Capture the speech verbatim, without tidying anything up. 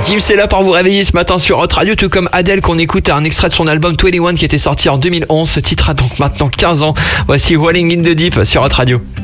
Gims est là pour vous réveiller ce matin sur Hot Radio, tout comme Adele qu'on écoute un extrait de son album vingt et un qui était sorti en deux mille onze. Ce titre a donc maintenant quinze ans. Voici Rolling in the Deep sur Hot Radio.